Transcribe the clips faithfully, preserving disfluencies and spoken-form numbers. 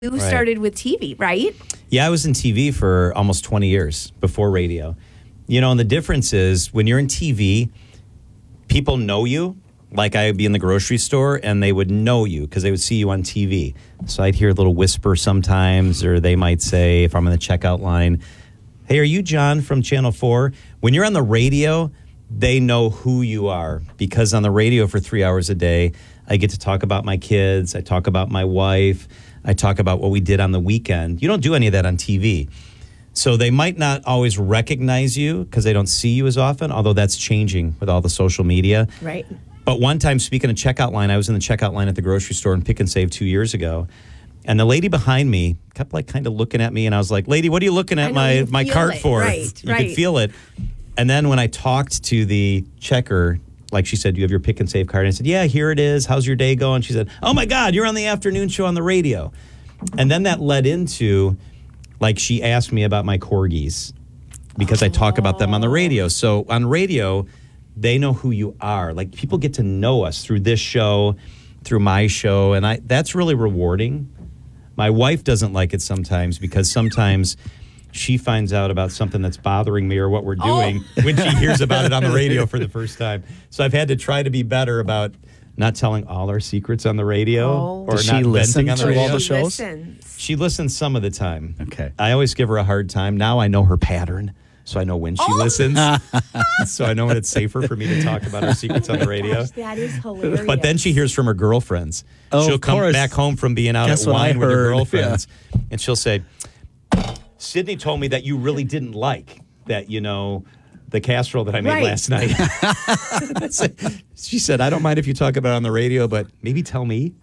You Right. started with T V, right? Yeah, I was in T V for almost twenty years before radio. You know, and the difference is when you're in T V, people know you. Like I'd be in the grocery store and they would know you because they would see you on T V. So I'd hear a little whisper sometimes, or they might say, if I'm in the checkout line, hey, are you John from Channel four? When you're on the radio, they know who you are because on the radio for three hours a day, I get to talk about my kids. I talk about my wife. I talk about what we did on the weekend. You don't do any of that on T V. So they might not always recognize you because they don't see you as often, although that's changing with all the social media. Right. But one time, speaking of checkout line, I was in the checkout line at the grocery store in Pick and Save two years ago. And the lady behind me kept like kind of looking at me. And I was like, lady, what are you looking I at know, my, you my feel cart it. for? Right, you right. could feel it. And then when I talked to the checker, like she said, do you have your Pick and Save card? And I said, yeah, here it is. How's your day going? She said, oh my God, you're on the afternoon show on the radio. And then that led into, like, she asked me about my corgis because I talk about them on the radio. So on radio, they know who you are. Like, people get to know us through this show, through my show, and I that's really rewarding. My wife doesn't like it sometimes because sometimes she finds out about something that's bothering me or what we're doing Oh. when she hears about it on the radio for the first time. So I've had to try to be better about not telling all our secrets on the radio Oh. or Does not she listen venting on the to radio. all the She shows? listens. She listens some of the time. Okay. I always give her a hard time. Now I know her pattern, so I know when she Oh. listens. So I know when it's safer for me to talk about her secrets on the radio. Gosh, that is hilarious. But then she hears from her girlfriends. Oh, she'll of come course. back home from being out Guess at what I wine with her heard? girlfriends, and she'll say, Sydney told me that you really didn't like that, you know, the casserole that I made Right. last night. She said, I don't mind if you talk about it on the radio, but maybe tell me.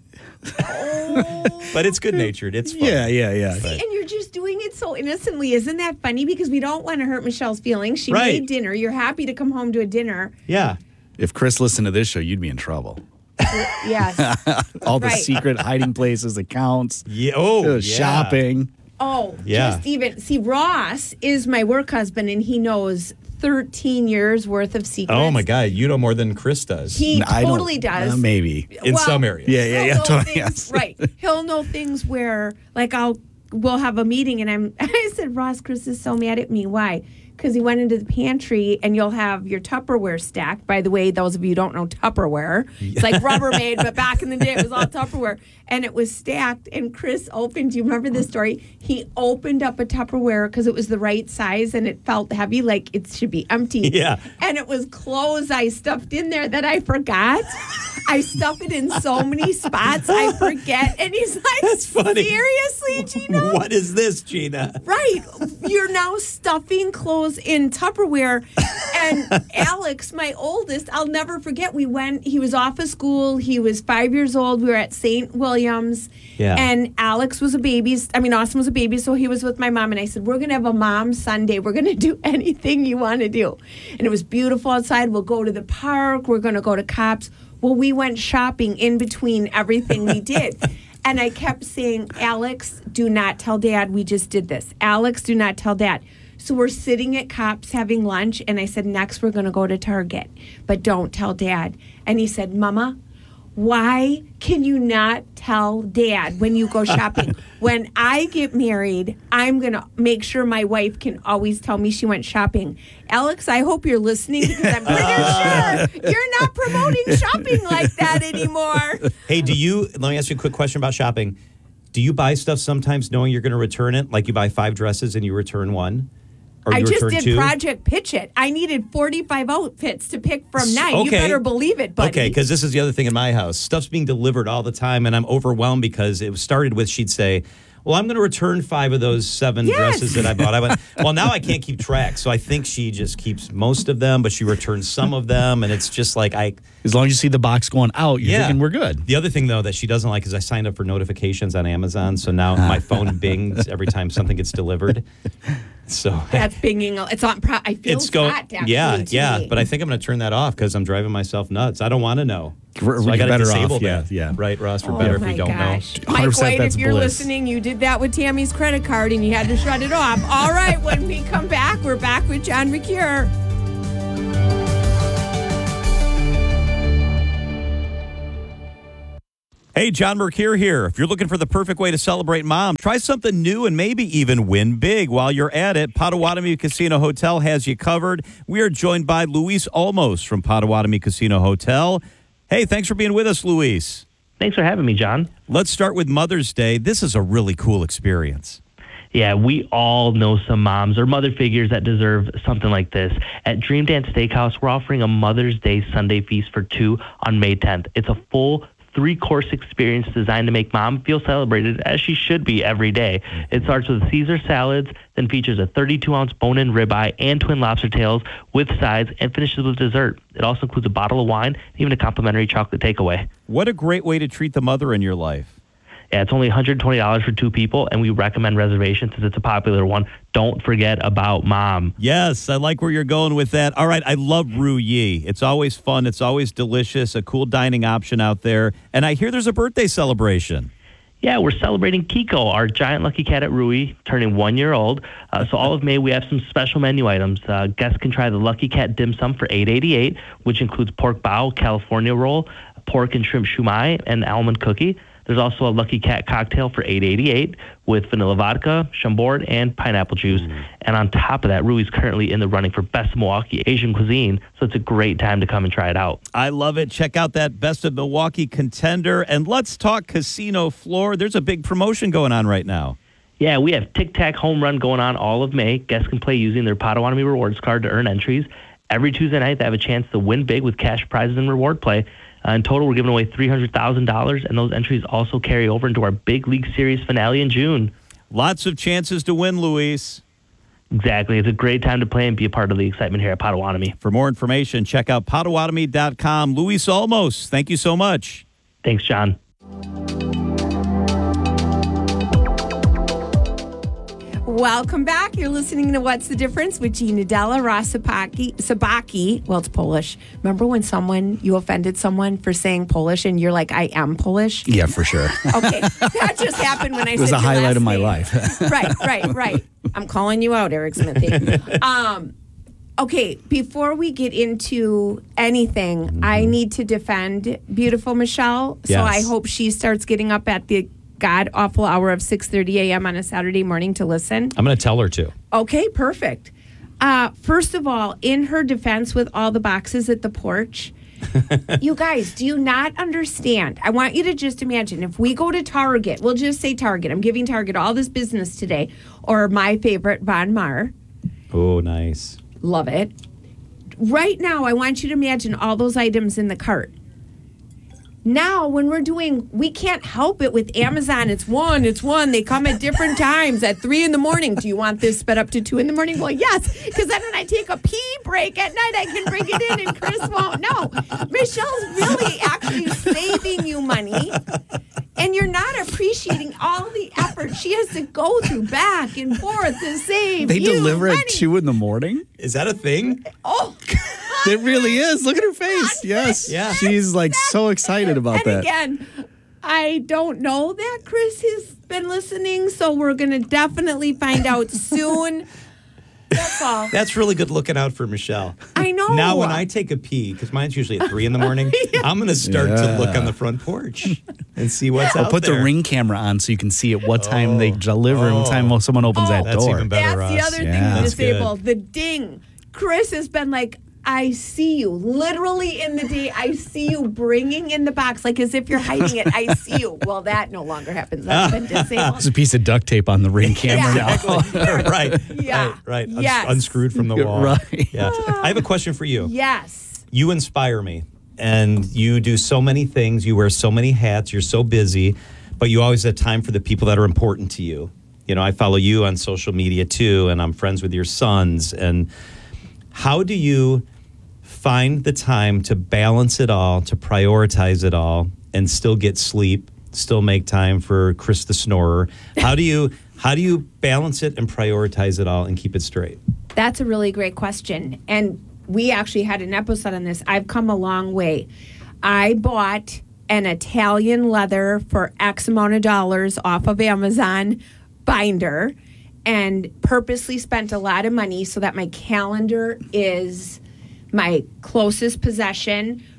But it's good-natured. It's fun. Yeah, yeah, yeah. And you're just doing it so innocently. Isn't that funny? Because we don't want to hurt Michelle's feelings. She Right. made dinner. You're happy to come home to a dinner. Yeah. If Chris listened to this show, you'd be in trouble. Yes. All the Right. secret hiding places, accounts, Yeah. Oh, uh, yeah. shopping. Oh, Yeah. just even. See, Ross is my work husband, and he knows thirteen years worth of secrets. Oh, my God. You know more than Chris does. He I don't- totally does. uh, maybe. In Well, some areas. Yeah, yeah, he'll yeah. know Totally, things- yes. Right. He'll know things where, like, I'll we'll have a meeting, and I'm. I said, Ross, Chris is so mad at me. Why? Because he went into the pantry, and you'll have your Tupperware stacked. By the way, those of you who don't know Tupperware, it's like Rubbermaid, but back in the day, it was all Tupperware, and it was stacked. And Chris opened. Do you remember this story? He opened up a Tupperware because it was the right size, and it felt heavy, like it should be empty. Yeah. And it was clothes I stuffed in there that I forgot. I stuff it in so many spots, I forget. And he's like, That's funny. seriously, Gina? What is this, Gina? Right. You're now stuffing clothes in Tupperware. And Alex, my oldest, I'll never forget, we went, he was off of school. He was five years old. We were at Saint William's. Yeah. And Alex was a baby. I mean, Austin was a baby. So he was with my mom. And I said, we're going to have a mom Sunday. We're going to do anything you want to do. And it was beautiful outside. We'll go to the park. We're going to go to Cops. Well, we went shopping in between everything we did. And I kept saying, Alex, do not tell Dad we just did this. Alex, do not tell Dad. So we're sitting at Cops having lunch, and I said, next we're going to go to Target, but don't tell Dad. And he said, Mama, why can you not tell Dad when you go shopping? When I get married, I'm going to make sure my wife can always tell me she went shopping. Alex, I hope you're listening because I'm pretty sure you're not promoting shopping like that anymore. Hey, do you, let me ask you a quick question about shopping. Do you buy stuff sometimes knowing you're going to return it? Like you buy five dresses and you return one? Or I you just return did two? Project Pitch It. I needed forty-five outfits to pick from nine. You Okay. better believe it, buddy. Okay, because this is the other thing in my house. Stuff's being delivered all the time, and I'm overwhelmed because it started with she'd say, well, I'm going to return five of those seven Yes. dresses that I bought. I went, well, now I can't keep track. So I think she just keeps most of them, but she returns some of them. And it's just like I... As long as you see the box going out, you're Yeah. thinking we're good. The other thing, though, that she doesn't like is I signed up for notifications on Amazon. So now my phone bings every time something gets delivered. So That's binging. It's on. Pro- I feel it's going, hot, actually, yeah, today. yeah. But I think I'm going to turn that off because I'm driving myself nuts. I don't want to know. We're- so we're I got to better disable off, yeah, that. yeah. Right, Ross? We're Oh better if my we don't gosh. know. Mike one hundred percent White, that's if you're bliss. listening, you did that with Tammy's credit card and you had to shut it off. All right, when we come back, we're back with John McCure. Hey, John Mercure here. If you're looking for the perfect way to celebrate mom, try something new and maybe even win big. While you're at it, Potawatomi Casino Hotel has you covered. We are joined by Luis Olmos from Potawatomi Casino Hotel. Hey, thanks for being with us, Luis. Thanks for having me, John. Let's start with Mother's Day. This is a really cool experience. Yeah, we all know some moms or mother figures that deserve something like this. At Dream Dance Steakhouse, we're offering a Mother's Day Sunday feast for two on May tenth. It's a full three-course experience designed to make mom feel celebrated as she should be every day. It starts with Caesar salads, then features a thirty-two ounce bone-in ribeye and twin lobster tails with sides, and finishes with dessert. It also includes a bottle of wine and even a complimentary chocolate takeaway. What a great way to treat the mother in your life. Yeah, it's only one hundred twenty dollars for two people, and we recommend reservations since it's a popular one. Don't forget about mom. Yes, I like where you're going with that. All right, I love Ru Yi. It's always fun. It's always delicious, a cool dining option out there. And I hear there's a birthday celebration. Yeah, we're celebrating Kiko, our giant lucky cat at Rui, turning one year old. Uh, so all of May, we have some special menu items. Uh, guests can try the Lucky Cat dim sum for eight eighty-eight, which includes pork bao, California roll, pork and shrimp shumai, and almond cookie. There's also a Lucky Cat cocktail for eight eighty-eight with vanilla vodka, Chambord, and pineapple juice. Mm. And on top of that, Rui's currently in the running for Best of Milwaukee Asian Cuisine, so it's a great time to come and try it out. I love it. Check out that Best of Milwaukee contender. And let's talk casino floor. There's a big promotion going on right now. Yeah, we have Tic Tac Home Run going on all of May. Guests can play using their Potawatomi Rewards card to earn entries. Every Tuesday night, they have a chance to win big with cash prizes and reward play. Uh, in total, we're giving away three hundred thousand dollars, and those entries also carry over into our Big League Series finale in June. Lots of chances to win, Luis. Exactly. It's a great time to play and be a part of the excitement here at Potawatomi. For more information, check out Potawatomi dot com. Luis Olmos, thank you so much. Thanks, John. Welcome back. You're listening to What's the Difference with Gina Della Rosapaki, Sabaki. Well, it's Polish. Remember when someone, you offended someone for saying Polish and you're like, I am Polish? Yeah, for sure. Okay. That just happened when I it said was a your highlight last of my name. life. Right, right, right. I'm calling you out, Eric Smithy. Um, okay, before we get into anything, mm-hmm. I need to defend beautiful Michelle. Yes. So I hope she starts getting up at the God awful hour of six thirty a.m. on a Saturday morning to listen. I'm going to tell her to. Okay, perfect. Uh, first of all, in her defense with all the boxes at the porch, you guys, do you not understand? I want you to just imagine if we go to Target, we'll just say Target. I'm giving Target all this business today, or my favorite, Von Mar. Oh, nice. Love it. Right now, I want you to imagine all those items in the cart. Now, when we're doing, we can't help it with Amazon. It's one, it's one. They come at different times at three in the morning. Do you want this sped up to two in the morning? Well, yes, because then when I take a pee break at night, I can bring it in and Chris won't know. Michelle's really actually saving you money, and you're not appreciating all the effort she has to go through back and forth to save They you deliver money. at two in the morning? Is that a thing? Oh, It really is. Look at her face. Yes. Yeah. She's like so excited about and that. again, I don't know that Chris has been listening, so we're going to definitely find out soon. That's all. That's really good looking out for Michelle. I know. Now, when I take a pee, because mine's usually at three in the morning, I'm going to start Yeah. to look on the front porch and see what's I'll out put there. the Ring camera on so you can see at what time Oh. they deliver and what Oh. time someone opens Oh. that That's door. even better. That's the Ross. other Yeah. thing to That's disable. good. The ding. Chris has been like, I see you. Literally in the day, I see you bringing in the box, like as if you're hiding it. I see you. Well, that no longer happens. That's been disabled. There's a piece of duct tape on the Ring camera Yeah. now. right, Yeah. right, right. Uns- Yes. unscrewed from the wall. Right. Yeah. I have a question for you. Yes. You inspire me, and you do so many things. You wear so many hats. You're so busy, but you always have time for the people that are important to you. You know, I follow you on social media too, and I'm friends with your sons. And how do you find the time to balance it all, to prioritize it all, and still get sleep, still make time for Chris the Snorer? How do you how do you balance it and prioritize it all and keep it straight? That's a really great question. And we actually had an episode on this. I've come a long way. I bought an Italian leather for X amount of dollars off of Amazon binder and purposely spent a lot of money so that my calendar is my closest possession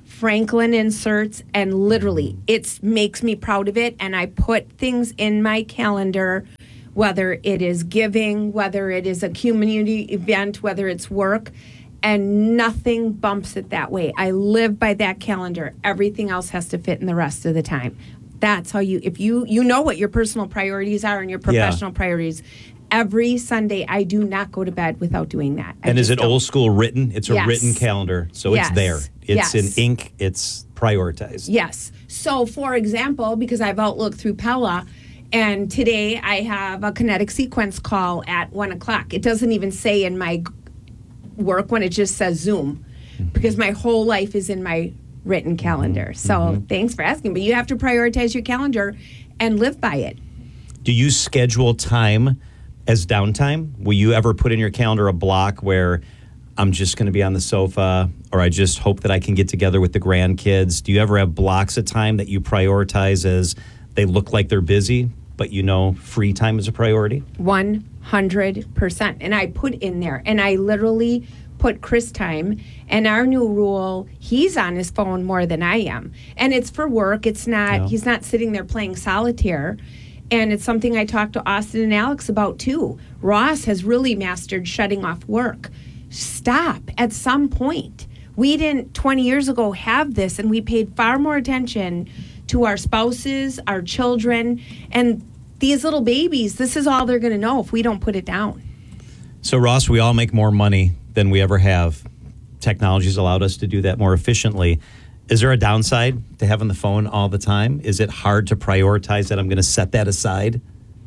Franklin inserts, and literally it makes me proud of it. And I put things in my calendar, whether it is giving, whether it is a community event, whether it's work, and nothing bumps it that way. I live by that calendar. Everything else has to fit in the rest of the time. That's how you, if you, you know what your personal priorities are and your professional yeah. priorities. Every Sunday, I do not go to bed without doing that. I and is it don't. old school written? It's a yes. written calendar, so yes. it's there. It's yes. in ink. It's prioritized. Yes. So, for example, because I've Outlook through Pella, and today I have a kinetic sequence call at one o'clock. It doesn't even say in my work when it just says Zoom, mm-hmm. because my whole life is in my written calendar. So mm-hmm. thanks for asking. But you have to prioritize your calendar and live by it. Do you schedule time as downtime? Will you ever put in your calendar a block where I'm just going to be on the sofa, or I just hope that I can get together with the grandkids? Do you ever have blocks of time that you prioritize as they look like they're busy, but you know free time is a priority? one hundred percent. And I put in there, and I literally put Chris time. And our new rule, he's on his phone more than I am. And it's for work. It's not, no. he's not sitting there playing solitaire. And it's something I talked to Austin and Alex about too. Ross has really mastered shutting off work. Stop at some point. We didn't twenty years ago have this, and we paid far more attention to our spouses, our children, and these little babies. This is all they're going to know if we don't put it down. So, Ross, we all make more money than we ever have. Technology's allowed us to do that more efficiently. Is there a downside to having the phone all the time? Is it hard to prioritize that? I'm going to set that aside?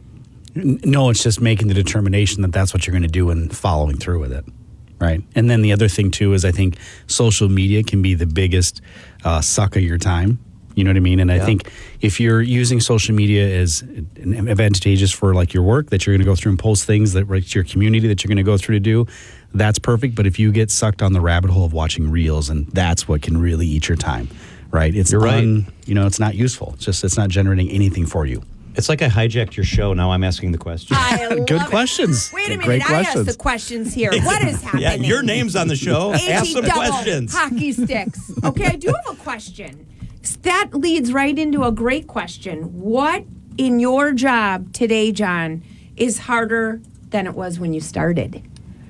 No, it's just making the determination that that's what you're going to do and following through with it. Right. And then the other thing, too, is I think social media can be the biggest uh, suck of your time. You know what I mean? And yeah. I think if you're using social media as advantageous for like your work, that you're going to go through and post things that right to your community that you're going to go through to do, that's perfect. But if you get sucked on the rabbit hole of watching reels, and that's what can really eat your time, right? It's you're un, right. You know, it's not useful. It's just it's not generating anything for you. It's like I hijacked your show. Now I'm asking the questions. I love Good it. questions. Wait a minute. Great I questions. asked the questions here. What is happening? Yeah, your name's on the show. Ask some questions. Hockey sticks. Okay, I do have a question. That leads right into a great question. What in your job today, John, is harder than it was when you started?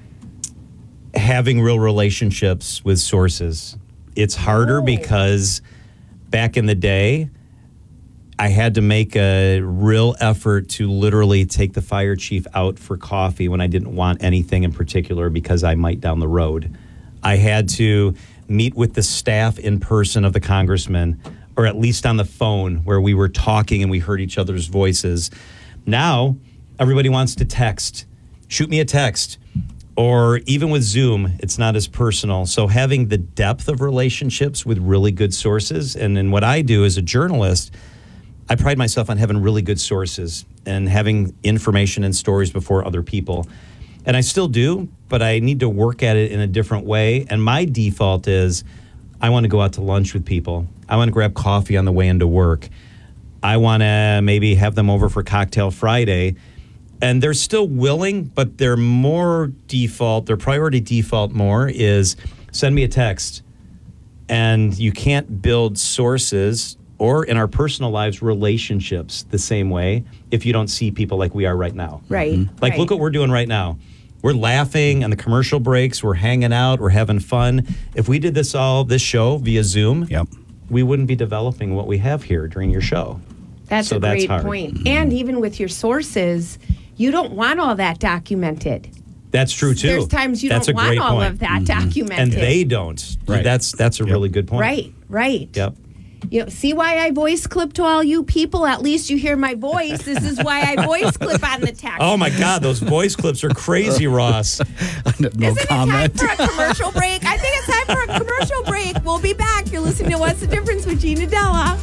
Having real relationships with sources. It's harder oh. because back in the day, I had to make a real effort to literally take the fire chief out for coffee when I didn't want anything in particular because I might down the road. I had to meet with the staff in person of the congressman, or at least on the phone where we were talking and we heard each other's voices. Now, everybody wants to text. Shoot me a text. Or even with Zoom, it's not as personal. So having the depth of relationships with really good sources, and in what I do as a journalist, I pride myself on having really good sources and having information and stories before other people. And I still do, but I need to work at it in a different way. And my default is I want to go out to lunch with people. I want to grab coffee on the way into work. I want to maybe have them over for Cocktail Friday. And they're still willing, but their more default, their priority default more is send me a text. And you can't build sources or in our personal lives, relationships the same way if you don't see people like we are right now. Right. Mm-hmm. Like, right. look what we're doing right now. We're laughing on the commercial breaks. We're hanging out. We're having fun. If we did this all, this show via Zoom, yep. we wouldn't be developing what we have here during your show. That's so a that's great hard. point. Mm-hmm. And even with your sources, you don't want all that documented. That's true, too. There's times you that's don't want all point. of that mm-hmm. documented. And they don't. Right. That's, that's a yep. really good point. Right, right. Yep. You know, see why I voice clip to all you people? At least you hear my voice. This is why I voice clip on the text. Oh, my God. Those voice clips are crazy, Ross. no Isn't comment. it time for a commercial break? I think it's time for a commercial break. We'll be back. You're listening to What's the Difference with Gina Della.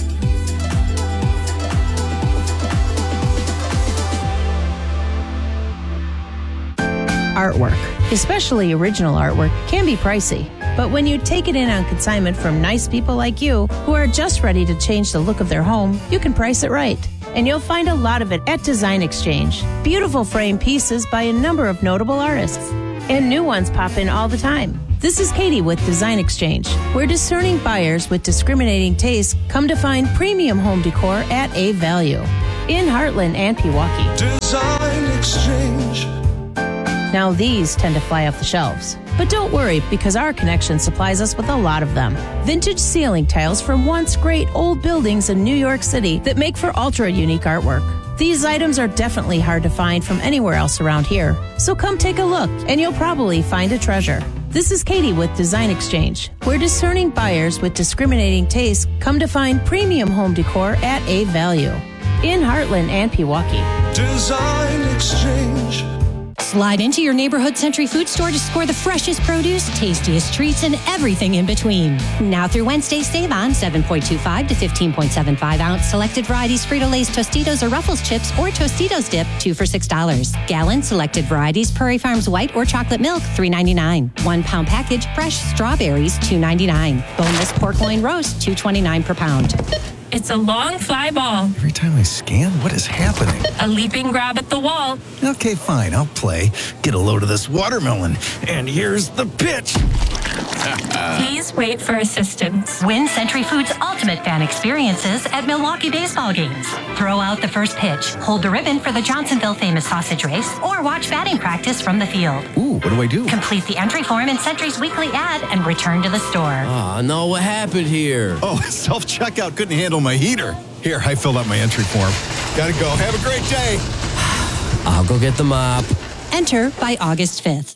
Artwork, especially original artwork, can be pricey. But when you take it in on consignment from nice people like you who are just ready to change the look of their home, you can price it right. And you'll find a lot of it at Design Exchange. Beautiful frame pieces by a number of notable artists. And new ones pop in all the time. This is Katie with Design Exchange, where discerning buyers with discriminating tastes come to find premium home decor at a value. In Heartland and Pewaukee. Design Exchange. Now these tend to fly off the shelves. But don't worry, because our connection supplies us with a lot of them. Vintage ceiling tiles from once great old buildings in New York City that make for ultra-unique artwork. These items are definitely hard to find from anywhere else around here. So come take a look, and you'll probably find a treasure. This is Katie with Design Exchange, where discerning buyers with discriminating tastes come to find premium home decor at a value. In Heartland and Pewaukee. Design Exchange. Slide into your neighborhood Century Food Store to score the freshest produce, tastiest treats, and everything in between. Now through Wednesday, save on seven point two five to fifteen point seven five ounce selected varieties Frito-Lay's Tostitos or Ruffles chips or Tostitos dip, two for six dollars. Gallon selected varieties Prairie Farms white or chocolate milk, three ninety-nine. One pound package fresh strawberries, two ninety-nine. Boneless pork loin roast, two twenty-nine per pound. It's a long fly ball. Every time I scan, what is happening? A leaping grab at the wall. Okay, fine, I'll play. Get a load of this watermelon. And here's the pitch. Please wait for assistance. Win Century Foods Ultimate Fan Experiences at Milwaukee baseball games. Throw out the first pitch, hold the ribbon for the Johnsonville Famous Sausage Race, or watch batting practice from the field. Ooh, what do I do? Complete the entry form in Century's weekly ad and return to the store. Oh, no, what happened here? Oh, self-checkout couldn't handle my heater. Here, I filled out my entry form. Gotta go. Have a great day. I'll go get the mop. Enter by August fifth.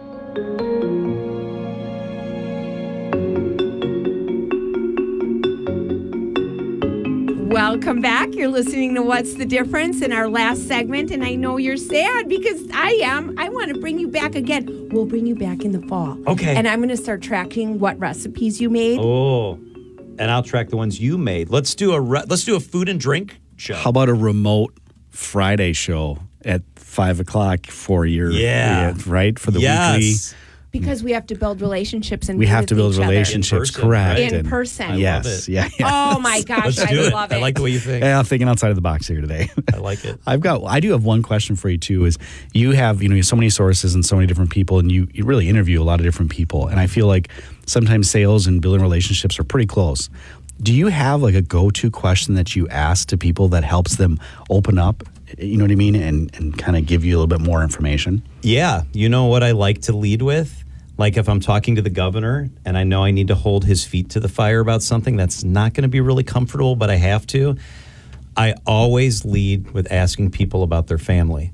Welcome back. You're listening to What's the Difference in our last segment, and I know you're sad because I am. I want to bring you back again. We'll bring you back in the fall. Okay. And I'm going to start tracking what recipes you made. Oh, and I'll track the ones you made. Let's do a re- let's do a food and drink show. How about a remote Friday show at five o'clock for your Yeah. right for the yes. weekly. Because we have to build relationships and We be have with to build each other. relationships, In person, correct? right? In And- person. I yes, love it. yeah, yeah. Oh my gosh, Let's I do it. love I it. like the way you think. Yeah, I'm thinking outside of the box here today. I like it. I've got. I do have one question for you too. Is you have you know so many sources and so many different people, and you you really interview a lot of different people, and I feel like sometimes sales and building relationships are pretty close. Do you have like a go-to question that you ask to people that helps them open up? You know what I mean, and and kind of give you a little bit more information? Yeah, you know what I like to lead with? Like if I'm talking to the governor and I know I need to hold his feet to the fire about something that's not going to be really comfortable, but I have to, I always lead with asking people about their family.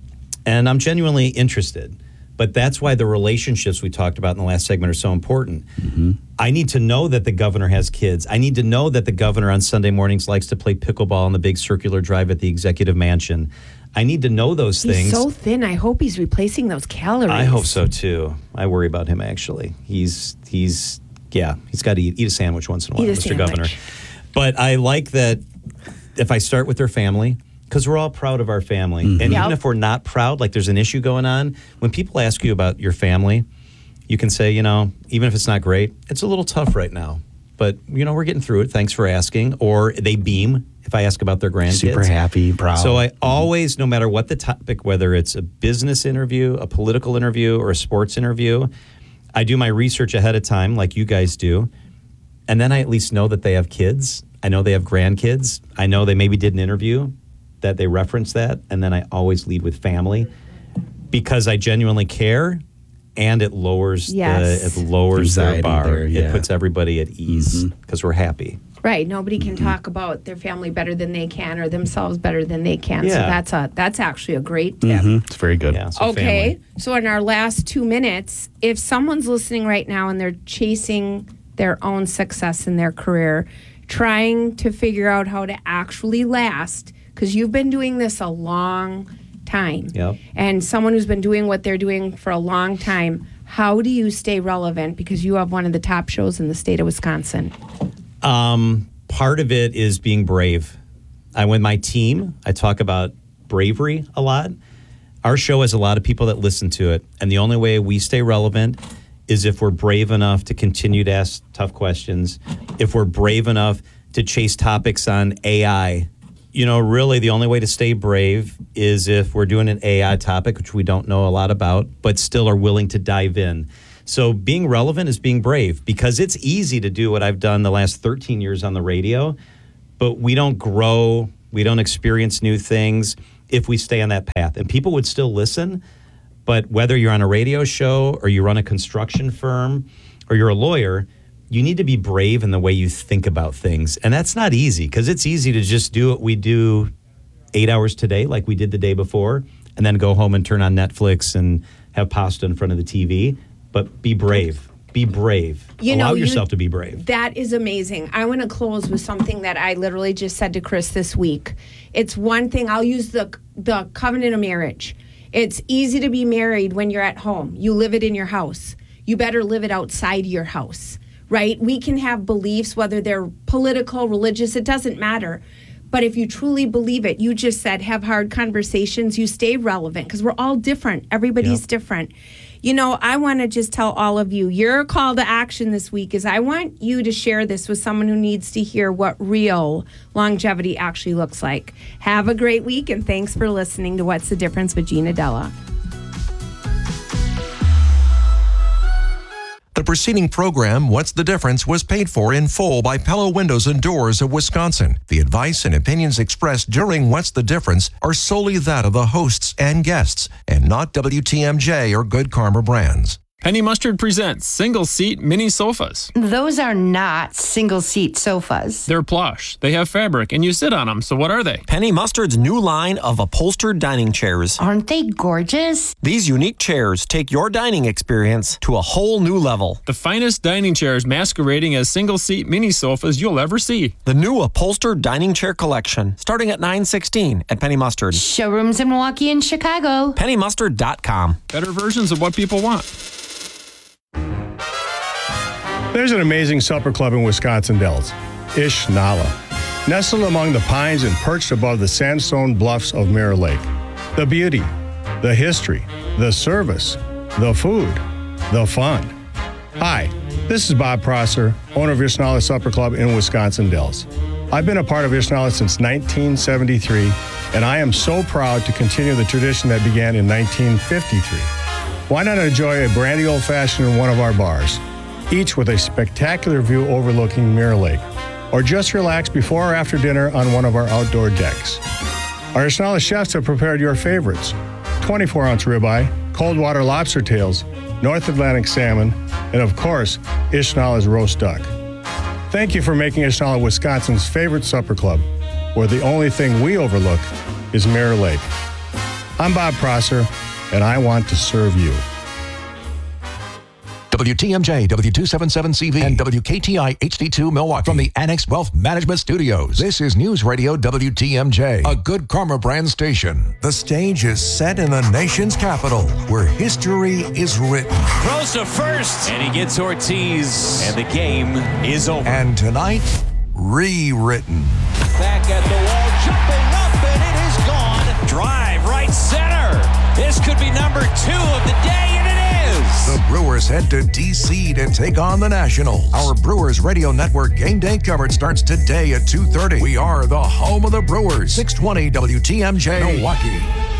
And I'm genuinely interested. But that's why the relationships we talked about in the last segment are so important. Mm-hmm. I need to know that the governor has kids. I need to know that the governor on Sunday mornings likes to play pickleball on the big circular drive at the executive mansion. I need to know those He's things. so thin. I hope he's replacing those calories. I hope so too. I worry about him actually. He's he's yeah, he's got to eat, eat a sandwich once in a while, Eat a Mister sandwich. Governor. But I like that if I start with their family, because we're all proud of our family. Mm-hmm. And Yep. even if we're not proud, like there's an issue going on, when people ask you about your family, you can say, you know, even if it's not great, it's a little tough right now. But, you know, we're getting through it. Thanks for asking. Or they beam if I ask about their grandkids. Super happy, proud. So I always, no matter what the topic, whether it's a business interview, a political interview, or a sports interview, I do my research ahead of time like you guys do. And then I at least know that they have kids. I know they have grandkids. I know they maybe did an interview that they reference that. And then I always lead with family because I genuinely care. And it lowers Yes. the it lowers their Anxiety bar. there, yeah. It puts everybody at ease because we're happy. Right. Nobody can Mm-hmm. talk about their family better than they can or themselves better than they can. So Yeah. that's a that's actually a great tip. Mhm. It's very good. Yeah. So Okay. family. So in our last two minutes, if someone's listening right now and they're chasing their own success in their career, trying to figure out how to actually last, because you've been doing this a long time. Yep. And someone who's been doing what they're doing for a long time, how do you stay relevant? Because you have one of the top shows in the state of Wisconsin. Um, part of it is being brave. I, with my team, I talk about bravery a lot. Our show has a lot of people that listen to it. And the only way we stay relevant is if we're brave enough to continue to ask tough questions, if we're brave enough to chase topics on A I. You know, really the only way to stay brave is if we're doing an A I topic, which we don't know a lot about, but still are willing to dive in. So being relevant is being brave, because it's easy to do what I've done the last thirteen years on the radio, but we don't grow, we don't experience new things if we stay on that path. And people would still listen, but whether you're on a radio show or you run a construction firm or you're a lawyer, you need to be brave in the way you think about things. And that's not easy, because it's easy to just do what we do eight hours today, like we did the day before, and then go home and turn on Netflix and have pasta in front of the T V. But be brave. Be brave. You Allow know, you- yourself to be brave. That is amazing. I want to close with something that I literally just said to Chris this week. It's one thing, I'll use the the covenant of marriage. It's easy to be married when you're at home. You live it in your house. You better live it outside your house, right? We can have beliefs, whether they're political, religious, it doesn't matter. But if you truly believe it, you just said have hard conversations, you stay relevant, because we're all different. Everybody's Yep. different. You know, I want to just tell all of you, your call to action this week is I want you to share this with someone who needs to hear what real longevity actually looks like. Have a great week, and thanks for listening to What's the Difference with Gina Della. The preceding program, What's the Difference, was paid for in full by Pella Windows and Doors of Wisconsin. The advice and opinions expressed during What's the Difference are solely that of the hosts and guests, and not W T M J or Good Karma brands. Penny Mustard presents single-seat mini sofas. Those are not single-seat sofas. They're plush. They have fabric, and you sit on them. So what are they? Penny Mustard's new line of upholstered dining chairs. Aren't they gorgeous? These unique chairs take your dining experience to a whole new level. The finest dining chairs masquerading as single-seat mini sofas you'll ever see. The new upholstered dining chair collection, starting at nine sixteen at Penny Mustard. Showrooms in Milwaukee and Chicago. penny mustard dot com. Better versions of what people want. There's an amazing supper club in Wisconsin Dells, Ish Nala, nestled among the pines and perched above the sandstone bluffs of Mirror Lake. The beauty, the history, the service, the food, the fun. Hi, this is Bob Prosser, owner of Ish Nala Supper Club in Wisconsin Dells. I've been a part of Ish Nala since nineteen seventy-three, and I am so proud to continue the tradition that began in nineteen fifty-three. Why not enjoy a brandy old-fashioned in one of our bars, each with a spectacular view overlooking Mirror Lake, or just relax before or after dinner on one of our outdoor decks. Our Ish Nala chefs have prepared your favorites: twenty-four ounce ribeye, cold water lobster tails, North Atlantic salmon, and of course, Ish Nala's roast duck. Thank you for making Ish Nala Wisconsin's favorite supper club, where the only thing we overlook is Mirror Lake. I'm Bob Prosser, and I want to serve you. W T M J, W two seventy-seven C V, and W K T I H D two Milwaukee. From the Annex Wealth Management Studios, this is News Radio W T M J, a Good Karma brand station. The stage is set in the nation's capital, where history is written. Throws to first, and he gets Ortiz, and the game is over. And tonight, rewritten. Back at the wall, jumping up, and it is gone. Drive right center. This could be number two of the day, and it is. The Brewers head to D C to take on the Nationals. Our Brewers Radio Network game day coverage starts today at two thirty. We are the home of the Brewers. six twenty W T M J, Milwaukee.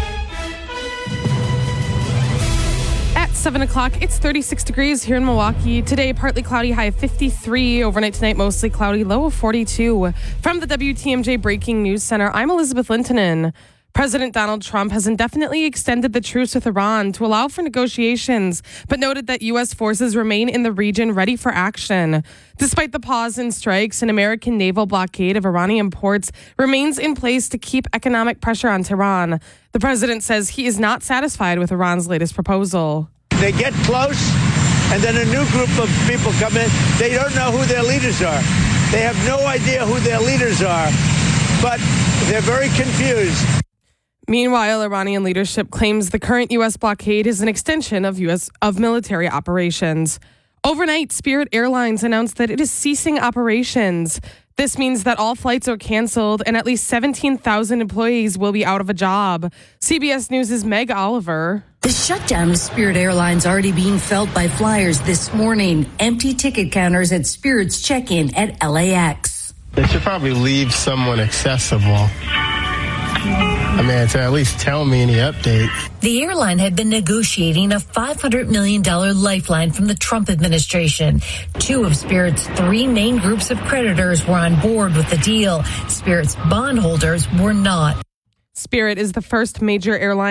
At seven o'clock, it's thirty-six degrees here in Milwaukee. Today, partly cloudy, high of fifty-three. Overnight tonight, mostly cloudy, low of forty-two. From the W T M J Breaking News Center, I'm Elizabeth Lintonen. President Donald Trump has indefinitely extended the truce with Iran to allow for negotiations, but noted that U S forces remain in the region ready for action. Despite the pause in strikes, an American naval blockade of Iranian ports remains in place to keep economic pressure on Tehran. The president says he is not satisfied with Iran's latest proposal. They get close, and then a new group of people come in. They don't know who their leaders are. They have no idea who their leaders are, but they're very confused. Meanwhile, Iranian leadership claims the current U S blockade is an extension of U S of military operations. Overnight, Spirit Airlines announced that it is ceasing operations. This means that all flights are canceled and at least seventeen thousand employees will be out of a job. C B S News' Meg Oliver. The shutdown of Spirit Airlines already being felt by flyers this morning. Empty ticket counters at Spirit's check-in at L A X. They should probably leave someone accessible I mean, to at least tell me any updates. The airline had been negotiating a five hundred million dollars lifeline from the Trump administration. Two of Spirit's three main groups of creditors were on board with the deal. Spirit's bondholders were not. Spirit is the first major airline